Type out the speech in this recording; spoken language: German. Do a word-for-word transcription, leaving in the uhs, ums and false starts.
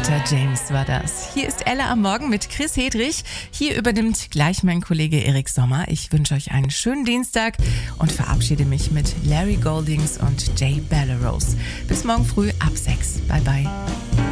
Etta James war das. Hier ist Ella am Morgen mit Chris Hedrich. Hier übernimmt gleich mein Kollege Erik Sommer. Ich wünsche euch einen schönen Dienstag und verabschiede mich mit Larry Goldings und Jay Bellerose. Bis morgen früh ab sechs. Bye bye.